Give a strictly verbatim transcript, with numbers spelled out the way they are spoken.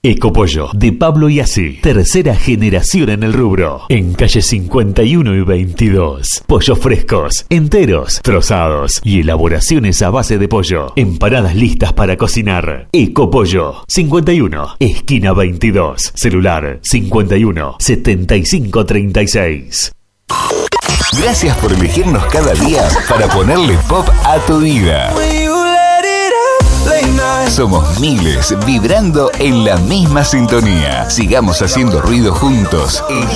Ecopollo, de Pablo y Así. Tercera generación en el rubro. En calle cincuenta y uno y veintidós. Pollos frescos, enteros, trozados y elaboraciones a base de pollo. Empanadas listas para cocinar. Ecopollo, cincuenta y uno, esquina veintidós. Celular cincuenta y uno, setenta y cinco, treinta y seis. Gracias por elegirnos cada día para ponerle pop a tu vida. Somos miles vibrando en la misma sintonía. Sigamos haciendo ruido juntos.